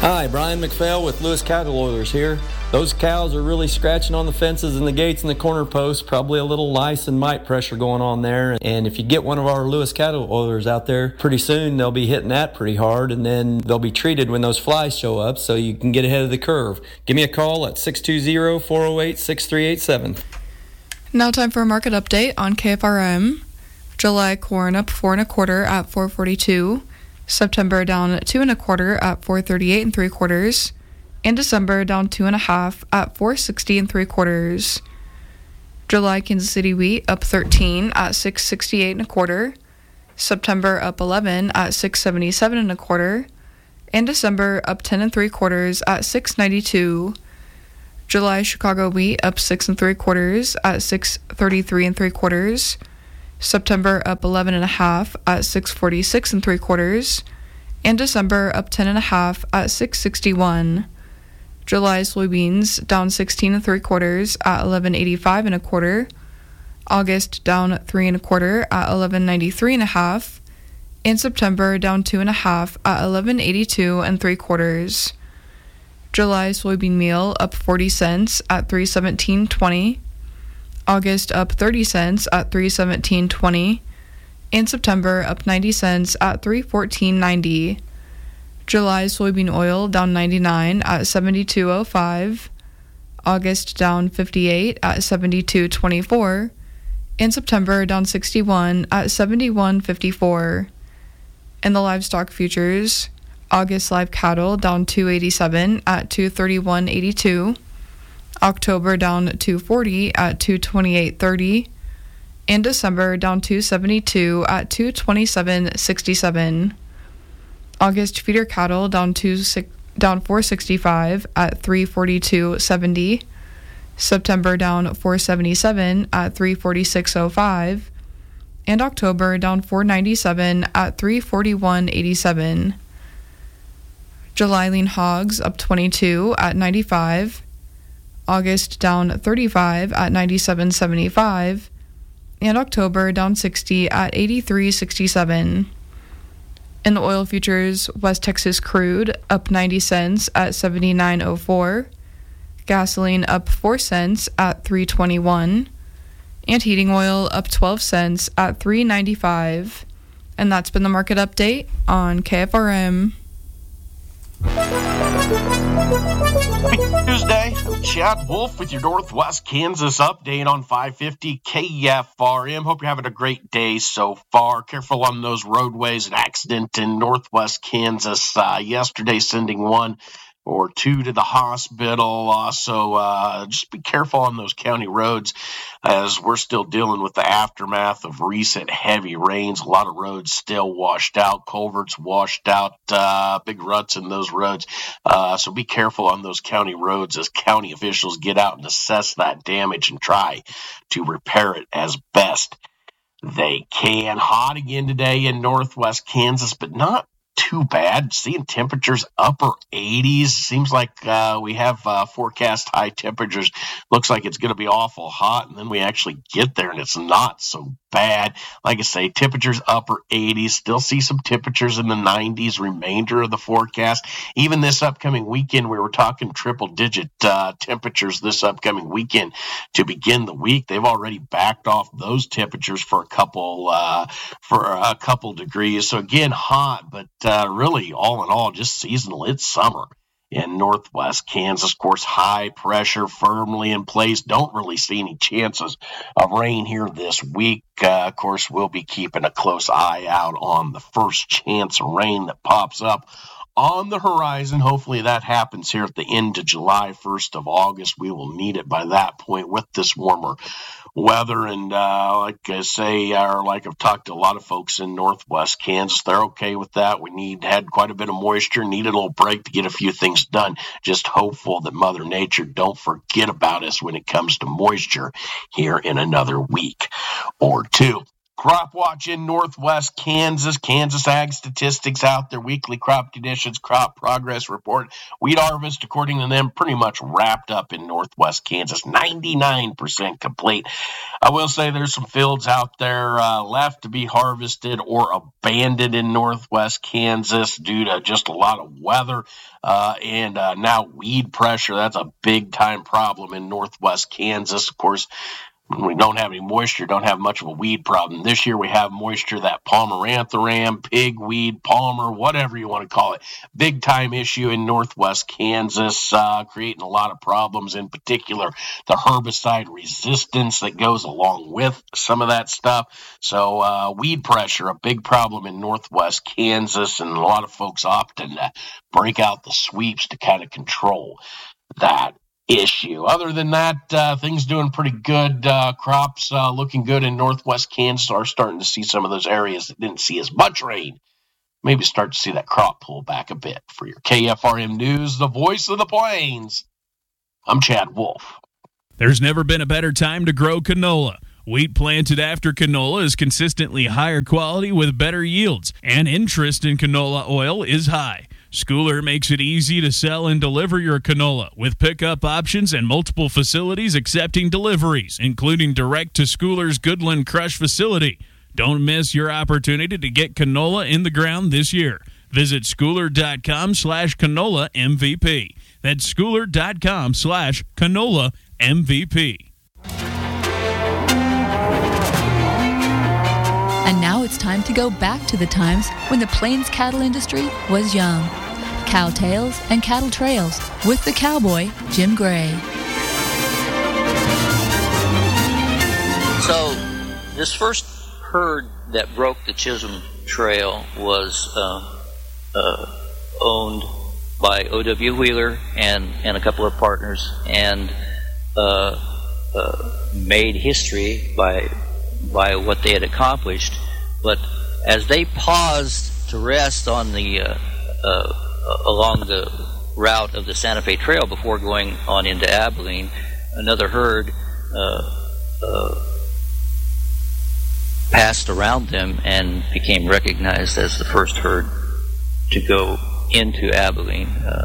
Hi, Brian McPhail with Lewis Cattle Oilers here. Those cows are really scratching on the fences and the gates and the corner posts. Probably a little lice and mite pressure going on there. And if you get one of our Lewis Cattle Oilers out there, pretty soon they'll be hitting that pretty hard, and then they'll be treated when those flies show up so you can get ahead of the curve. Give me a call at 620-408-6387. Now time for a market update on KFRM. July corn up 4 1/4 at $4.42. September down 2 1/4 at $4.38 3/4, and December down 2 1/2 at $4.60 3/4. July Kansas City wheat up 13 at $6.68 1/4. September up 11 at $6.77 1/4, and December up 10 3/4 at $6.92. July Chicago wheat up 6 3/4 at $6.33 3/4. September up 11 1/2 at $6.46 3/4, and December up 10 1/2 at $6.61. July soybeans down 16 3/4 at $11.85 1/4. August down 3 1/4 at $11.93 1/2, and September down 2 1/2 at $11.82 3/4. July soybean meal up 40 cents at $3.1720. August up 30 cents at $3.1720, and September up 90 cents at $3.1490. July soybean oil down 99 at $72.05. August down 58 at $72.24, and September down 61 at $71.54. In the livestock futures, August live cattle down 287 at $231.82. October down 240 at $228.30, and December down 272 at $227.67. August feeder cattle down 465 at $342.70. September down 477 at $346.05, and October down 497 at $341.87. July lean hogs up 22 at 95. August down 35 at 97.75, and October down 60 at 83.67. In the oil futures, West Texas crude up 90 cents at 79.04, gasoline up 4 cents at 3.21, and heating oil up 12 cents at 3.95. And that's been the market update on KFRM. Tuesday, I'm Chad Wolf with your Northwest Kansas update on 550 KFRM. Hope you're having a great day so far. Careful on those roadways. An accident in Northwest Kansas yesterday, sending 1 or 2 to the hospital. Also, just be careful on those county roads as we're still dealing with the aftermath of recent heavy rains. A lot of roads still washed out, culverts washed out, big ruts in those roads. So be careful on those county roads as county officials get out and assess that damage and try to repair it as best they can. Hot again today in Northwest Kansas, but not too bad. Seeing temperatures upper 80s. Seems like we have forecast high temperatures. Looks like it's going to be awful hot, and then we actually get there and it's not so bad. Like I say, temperatures upper 80s. Still see some temperatures in the 90s remainder of the forecast. Even this upcoming weekend, we were talking triple-digit temperatures this upcoming weekend to begin the week. They've already backed off those temperatures for a couple degrees. So again, hot, but really, all in all, just seasonal. It's summer in Northwest Kansas. Of course, high pressure firmly in place. Don't really see any chances of rain here this week. Of course, we'll be keeping a close eye out on the first chance of rain that pops up on the horizon. Hopefully that happens here at the end of July, 1st of August. We will need it by that point with this warmer weather. And like I say, or like I've talked to a lot of folks in Northwest Kansas, they're okay with that. We had quite a bit of moisture, needed a little break to get a few things done. Just hopeful that Mother Nature don't forget about us when it comes to moisture here in another week or two. Crop Watch in Northwest Kansas. Kansas Ag Statistics out, their weekly crop conditions, crop progress report. Wheat harvest, according to them, pretty much wrapped up in Northwest Kansas, 99% complete. I will say there's some fields out there left to be harvested or abandoned in Northwest Kansas due to just a lot of weather and now weed pressure. That's a big-time problem in Northwest Kansas. Of course, when we don't have any moisture, don't have much of a weed problem. This year we have moisture, that Pomeranthera, pigweed, palmer, whatever you want to call it. Big time issue in Northwest Kansas, creating a lot of problems, in particular the herbicide resistance that goes along with some of that stuff. So weed pressure, a big problem in Northwest Kansas, and a lot of folks opting to break out the sweeps to kind of control that issue. Other than that, things doing pretty good. Crops looking good in Northwest Kansas. Are starting to see some of those areas that didn't see as much rain. Maybe start to see that crop pull back a bit. For your KFRM News, the voice of the plains, I'm Chad Wolf. There's never been a better time to grow canola. Wheat planted after canola is consistently higher quality with better yields, and interest in canola oil is high. Schooler makes it easy to sell and deliver your canola with pickup options and multiple facilities accepting deliveries, including direct to Schooler's Goodland Crush facility. Don't miss your opportunity to get canola in the ground this year. Visit schooler.com/canola MVP. That's schooler.com/canola MVP. And now it's time to go back to the times when the Plains cattle industry was young. Cow Tales and Cattle Trails with the cowboy, Jim Gray. So, this first herd that broke the Chisholm Trail was owned by O.W. Wheeler and a couple of partners, and made history by what they had accomplished. But as they paused to rest on the along the route of the Santa Fe Trail before going on into Abilene, another herd passed around them and became recognized as the first herd to go into Abilene.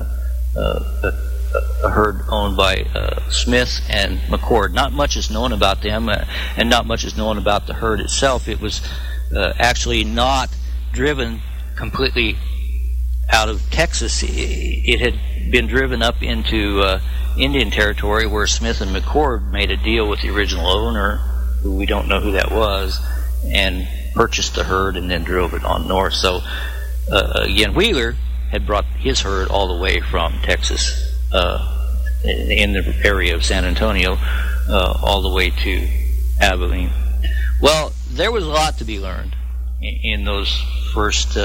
A herd owned by Smith and McCord. Not much is known about them, and not much is known about the herd itself. It was actually not driven completely out of Texas. It had been driven up into Indian Territory, where Smith and McCord made a deal with the original owner, who we don't know who that was, and purchased the herd and then drove it on north. So again, Wheeler had brought his herd all the way from Texas, in the area of San Antonio, all the way to Abilene. Well, there was a lot to be learned in those first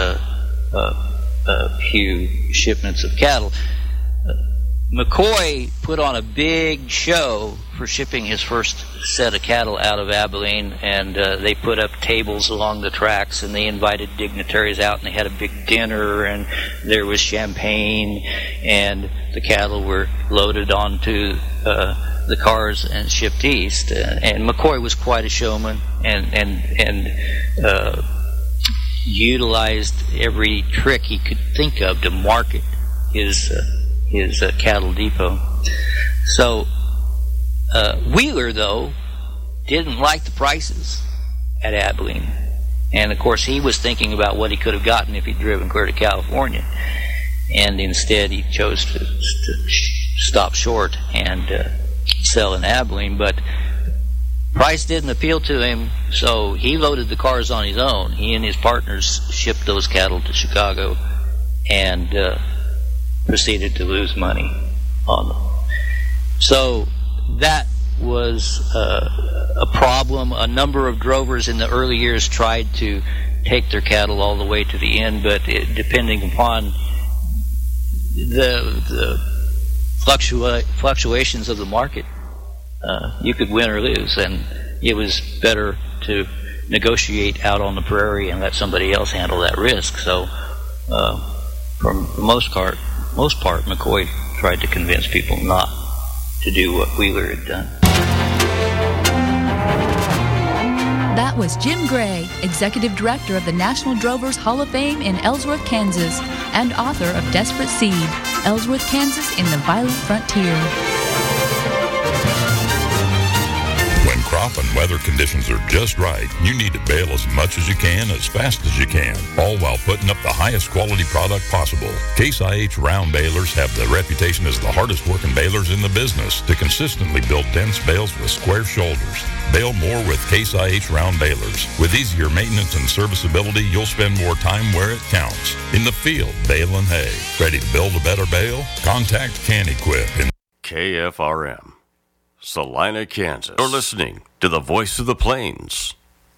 few shipments of cattle. McCoy put on a big show for shipping his first set of cattle out of Abilene, and they put up tables along the tracks, and they invited dignitaries out, and they had a big dinner, and there was champagne, and the cattle were loaded onto the cars and shipped east. And McCoy was quite a showman, and utilized every trick he could think of to market his cattle depot. So Wheeler, though, didn't like the prices at Abilene, and of course he was thinking about what he could have gotten if he'd driven clear to California, and instead he chose to stop short and sell in Abilene. But price didn't appeal to him, so he loaded the cars on his own. He and his partners shipped those cattle to Chicago and proceeded to lose money on them. So that was a problem. A number of drovers in the early years tried to take their cattle all the way to the end, but depending upon the fluctuations of the market, you could win or lose, and it was better to negotiate out on the prairie and let somebody else handle that risk. So for the most part, McCoy tried to convince people not to do what Wheeler had done. That was Jim Gray, Executive Director of the National Drovers Hall of Fame in Ellsworth, Kansas, and author of Desperate Seed, Ellsworth, Kansas in the Violent Frontier. When crop and weather conditions are just right, you need to bale as much as you can, as fast as you can, all while putting up the highest quality product possible. Case IH round balers have the reputation as the hardest working balers in the business to consistently build dense bales with square shoulders. Bale more with Case IH round balers. With easier maintenance and serviceability, you'll spend more time where it counts. In the field, baling hay. Ready to build a better bale? Contact CanEquip in KFRM, Salina, Kansas. You're listening to the Voice of the Plains,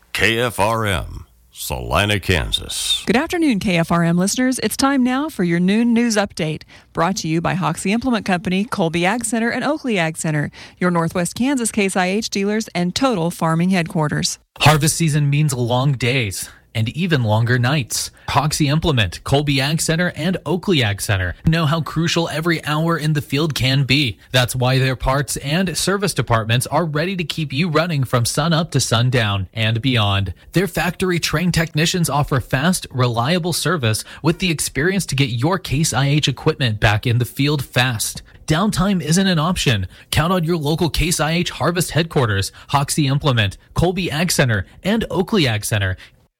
KFRM, Salina, Kansas. Good afternoon, KFRM listeners. It's time now for your noon news update, brought to you by Hoxie Implement Company, Colby Ag Center, and Oakley Ag Center, your Northwest Kansas Case IH dealers and Total Farming headquarters. Harvest season means long days and even longer nights. Hoxie Implement, Colby Ag Center, and Oakley Ag Center know how crucial every hour in the field can be. That's why their parts and service departments are ready to keep you running from sun up to sundown and beyond. Their factory-trained technicians offer fast, reliable service with the experience to get your Case IH equipment back in the field fast. Downtime isn't an option. Count on your local Case IH Harvest headquarters, Hoxie Implement, Colby Ag Center, and Oakley Ag Center.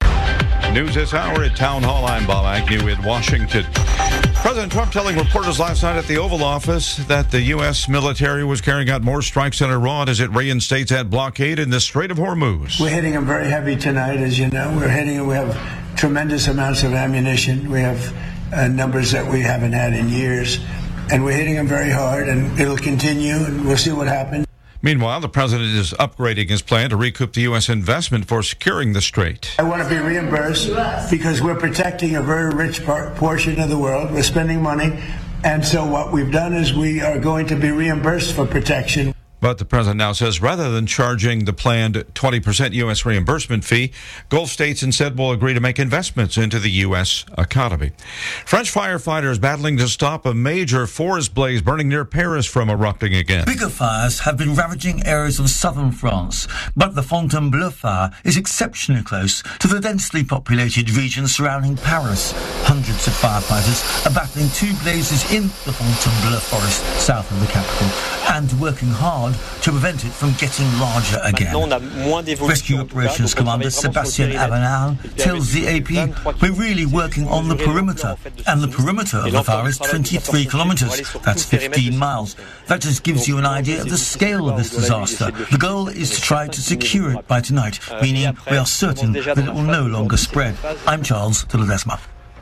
News this hour at Town Hall. I'm Bob Agnew in Washington. President Trump telling reporters last night at the Oval Office that the U.S. military was carrying out more strikes in Iran as it reinstates that blockade in the Strait of Hormuz. We're hitting them very heavy tonight, as you know. We have tremendous amounts of ammunition. We have numbers that we haven't had in years. And we're hitting them very hard, and it'll continue, and we'll see what happens. Meanwhile, the president is upgrading his plan to recoup the U.S. investment for securing the strait. I want to be reimbursed because we're protecting a very rich portion of the world. We're spending money. And so what we've done is we are going to be reimbursed for protection. But the president now says rather than charging the planned 20% U.S. reimbursement fee, Gulf states instead will agree to make investments into the U.S. economy. French firefighters battling to stop a major forest blaze burning near Paris from erupting again. Bigger fires have been ravaging areas of southern France, but the Fontainebleau fire is exceptionally close to the densely populated region surrounding Paris. Hundreds of firefighters are battling two blazes in the Fontainebleau forest south of the capital and working hard to prevent it from getting larger again. Rescue Operations Commander Sébastien Avenal tells the AP, we're really working on the perimeter, and the perimeter of the fire is 23 kilometres. That's 15 miles. That just gives you an idea of the scale of this disaster. The goal is to try to secure it by tonight, meaning we are certain that it will no longer spread. I'm Charles de Ledesma.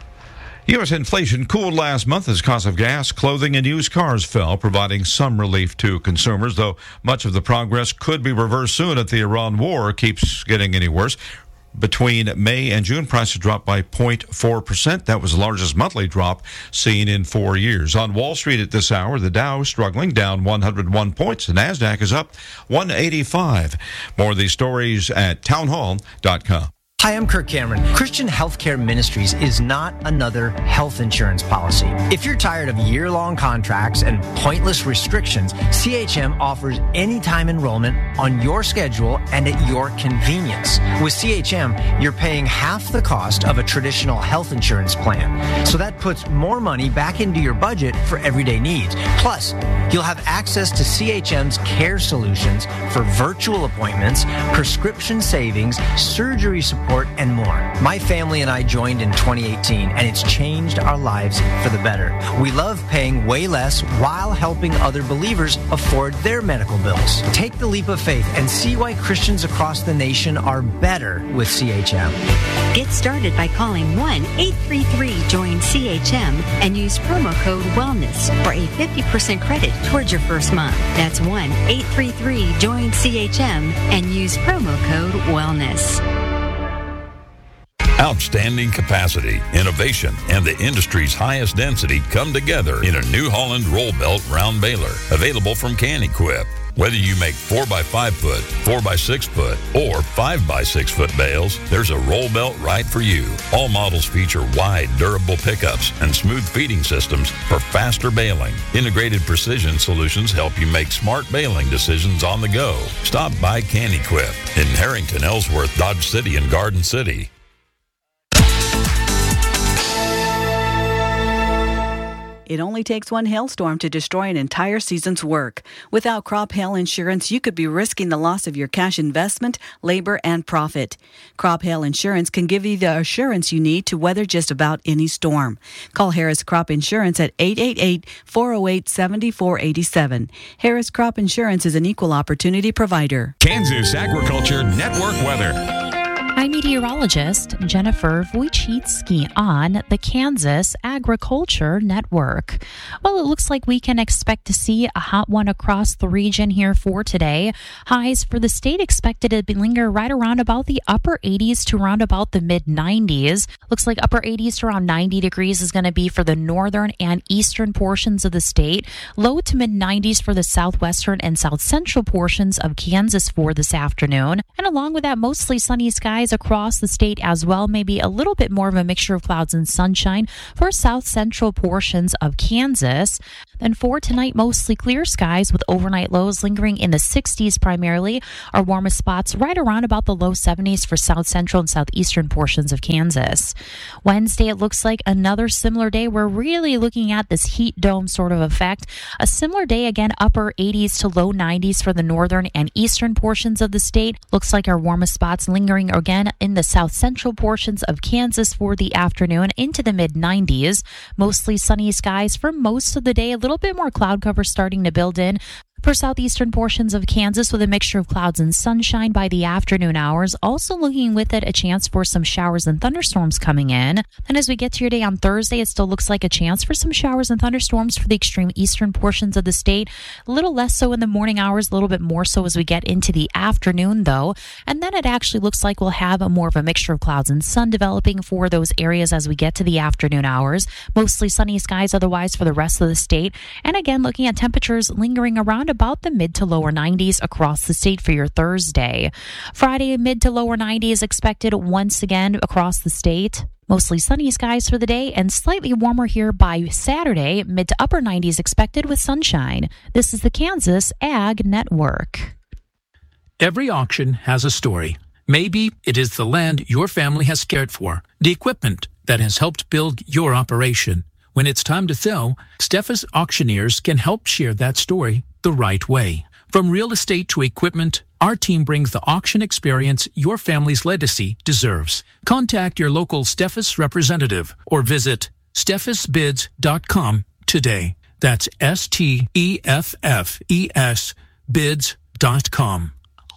U.S. inflation cooled last month as costs of gas, clothing, and used cars fell, providing some relief to consumers, though much of the progress could be reversed soon if the Iran war keeps getting any worse. Between May and June, prices dropped by 0.4%. That was the largest monthly drop seen in 4 years. On Wall Street at this hour, the Dow struggling, down 101 points. The NASDAQ is up 185. More of these stories at townhall.com. Hi, I'm Kirk Cameron. Christian Healthcare Ministries is not another health insurance policy. If you're tired of year-long contracts and pointless restrictions, CHM offers anytime enrollment on your schedule and at your convenience. With CHM, you're paying half the cost of a traditional health insurance plan. So that puts more money back into your budget for everyday needs. Plus, you'll have access to CHM's care solutions for virtual appointments, prescription savings, surgery support, and more. My family and I joined in 2018, and it's changed our lives for the better. We love paying way less while helping other believers afford their medical bills. Take the leap of faith and see why Christians across the nation are better with CHM. Get started by calling 1-833-JOIN-CHM and use promo code WELLNESS for a 50% credit towards your first month. That's 1-833-JOIN-CHM and use promo code WELLNESS. Outstanding capacity, innovation, and the industry's highest density come together in a New Holland roll belt round baler, available from CanEquip. Whether you make 4x5 foot, 4x6 foot, or 5x6 foot bales, there's a roll belt right for you. All models feature wide, durable pickups and smooth feeding systems for faster baling. Integrated Precision Solutions help you make smart baling decisions on the go. Stop by Can-Equip in Harrington, Ellsworth, Dodge City, and Garden City. It only takes one hailstorm to destroy an entire season's work. Without crop hail insurance, you could be risking the loss of your cash investment, labor, and profit. Crop hail insurance can give you the assurance you need to weather just about any storm. Call Harris Crop Insurance at 888-408-7487. Harris Crop Insurance is an equal opportunity provider. Kansas Agriculture Network weather. I'm meteorologist Jennifer Wojcicki on the Kansas Agriculture Network. Well, it looks like we can expect to see a hot one across the region here for today. Highs for the state expected to linger right around about the upper 80s to around about the mid 90s. Looks like upper 80s to around 90 degrees is going to be for the northern and eastern portions of the state. Low to mid 90s for the southwestern and south central portions of Kansas for this afternoon. And along with that, mostly sunny skies across the state as well. Maybe a little bit more of a mixture of clouds and sunshine for south central portions of Kansas. Then for tonight, mostly clear skies with overnight lows lingering in the 60s primarily. Our warmest spots right around about the low 70s for south central and southeastern portions of Kansas. Wednesday, it looks like another similar day. We're really looking at this heat dome sort of effect. A similar day again, upper 80s to low 90s for the northern and eastern portions of the state. Looks like our warmest spots lingering again in the south central portions of Kansas for the afternoon into the mid 90s. Mostly sunny skies for most of the day. A little bit more cloud cover starting to build in for southeastern portions of Kansas with a mixture of clouds and sunshine by the afternoon hours. Also looking with it a chance for some showers and thunderstorms coming in. And as we get to your day on Thursday, it still looks like a chance for some showers and thunderstorms for the extreme eastern portions of the state. A little less so in the morning hours, a little bit more so as we get into the afternoon though. And then it actually looks like we'll have more of a mixture of clouds and sun developing for those areas as we get to the afternoon hours. Mostly sunny skies otherwise for the rest of the state. And again, looking at temperatures lingering around about the mid to lower 90s across the state for your Thursday. Friday, mid to lower 90s expected once again across the state. Mostly sunny skies for the day and slightly warmer here by Saturday. Mid to upper 90s expected with sunshine. This is the Kansas Ag Network. Every auction has a story. Maybe it is the land your family has cared for, the equipment that has helped build your operation. When it's time to sell, Steffes Auctioneers can help share that story the right way. From real estate to equipment, our team brings the auction experience your family's legacy deserves. Contact your local Steffes representative or visit steffesbids.com today. That's STEFFES bids.com.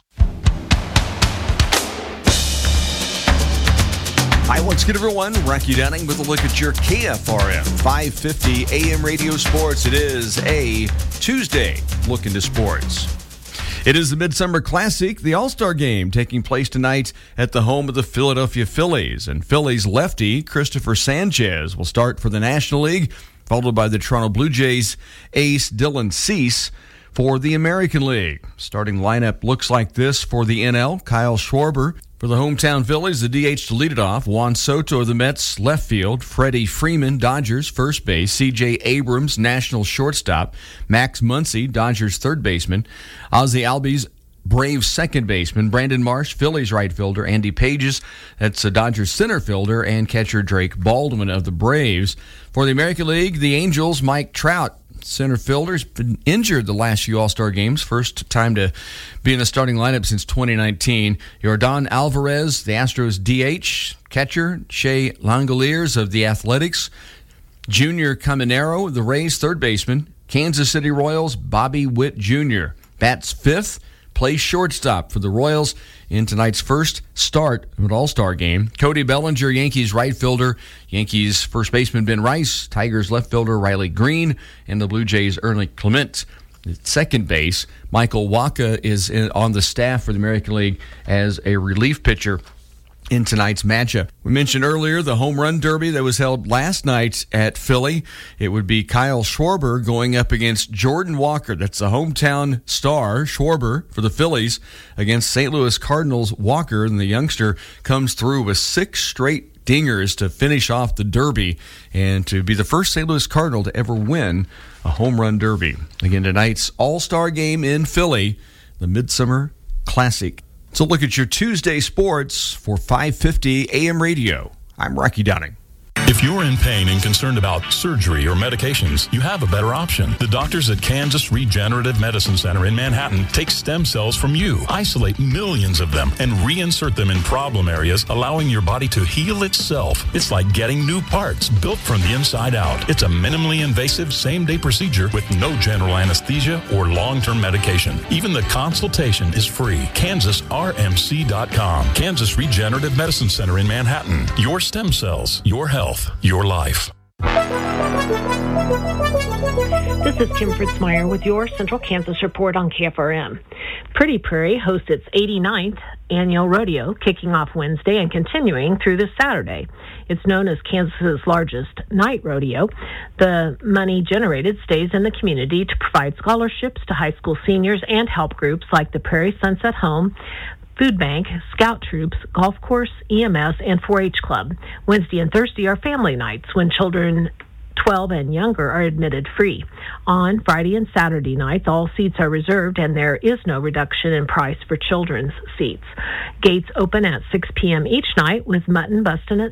Hi, once again, everyone. Rocky Downing with a look at your KFRM 550 AM Radio Sports. It is a Tuesday look into sports. It is the Midsummer Classic, the All-Star Game, taking place tonight at the home of the Philadelphia Phillies. And Phillies lefty Christopher Sanchez will start for the National League, followed by the Toronto Blue Jays ace Dylan Cease for the American League. Starting lineup looks like this for the NL. Kyle Schwarber. For the hometown Phillies, the DH to lead it off. Juan Soto of the Mets, left field. Freddie Freeman, Dodgers, first base. C.J. Abrams, National shortstop. Max Muncy, Dodgers, third baseman. Ozzie Albies, Braves, second baseman. Brandon Marsh, Phillies, right fielder. Andy Pages, that's a Dodgers center fielder. And catcher Drake Baldwin of the Braves. For the American League, the Angels, Mike Trout, center fielder's been injured the last few All-Star games. First time to be in the starting lineup since 2019. Yordan Alvarez, the Astros DH. Catcher, Shea Langoliers of the Athletics. Junior Caminero, the Rays, third baseman. Kansas City Royals, Bobby Witt Jr. Bats fifth. Plays shortstop for the Royals in tonight's first start of an All-Star game. Cody Bellinger, Yankees right fielder. Yankees first baseman Ben Rice. Tigers left fielder Riley Green. And the Blue Jays Ernie Clement at second base. Michael Wacha is on the staff for the American League as a relief pitcher. in tonight's matchup. We mentioned earlier the home run derby that was held last night at Philly. It would be Kyle Schwarber going up against Jordan Walker. That's the hometown star, Schwarber, for the Phillies against St. Louis Cardinals. Walker, and the youngster, comes through with 6 straight dingers to finish off the derby and to be the first St. Louis Cardinal to ever win a home run derby. Again, tonight's all-star game in Philly, the Midsummer Classic. So look at your Tuesday sports for 550 AM radio. I'm Rocky Downing. If you're in pain and concerned about surgery or medications, you have a better option. The doctors at Kansas Regenerative Medicine Center in Manhattan take stem cells from you, isolate millions of them, and reinsert them in problem areas, allowing your body to heal itself. It's like getting new parts built from the inside out. It's a minimally invasive same-day procedure with no general anesthesia or long-term medication. Even the consultation is free. KansasRMC.com. Kansas Regenerative Medicine Center in Manhattan. Your stem cells, your health. Your life. This is Kim Fritzmeyer with your Central Kansas Report on KFRM. Pretty Prairie hosts its 89th annual rodeo, kicking off Wednesday and continuing through this Saturday. It's known as Kansas's largest night rodeo. The money generated stays in the community to provide scholarships to high school seniors and help groups like the Prairie Sunset Home, Food Bank, Scout Troops, Golf Course, EMS, and 4-H Club. Wednesday and Thursday are family nights when children 12 and younger are admitted free. On Friday and Saturday nights, all seats are reserved and there is no reduction in price for children's seats. Gates open at 6 p.m. each night with mutton busting at